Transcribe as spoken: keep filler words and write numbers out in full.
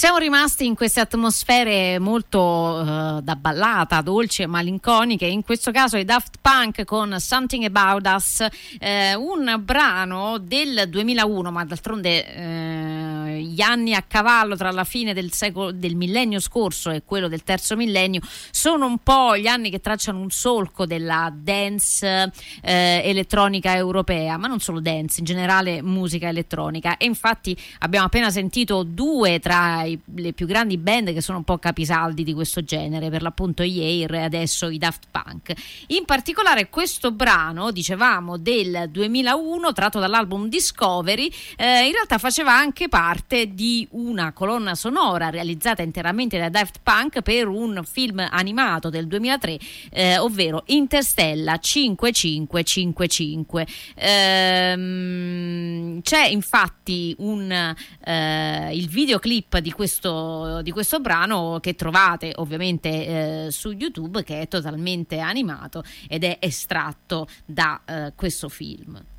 Siamo rimasti in queste atmosfere molto uh, da ballata, dolci e malinconiche, in questo caso i Daft Punk con Something About Us, eh, un brano del duemilauno, ma d'altronde eh, gli anni a cavallo tra la fine del secolo, del millennio scorso e quello del terzo millennio sono un po' gli anni che tracciano un solco della dance eh, elettronica europea, ma non solo dance, in generale musica elettronica. E infatti abbiamo appena sentito due tra i, le più grandi band che sono un po' capisaldi di questo genere, per l'appunto gli Air e adesso i Daft Punk. In particolare questo brano, dicevamo, del duemilauno, tratto dall'album Discovery, eh, in realtà faceva anche parte di una colonna sonora realizzata interamente da Daft Punk per un film animato del duemilatré, eh, ovvero Interstellar cinquemilacinquecento cinquantacinque. Ehm, c'è infatti un eh, il videoclip di questo, di questo brano che trovate ovviamente eh, su YouTube, che è totalmente animato ed è estratto da eh, questo film.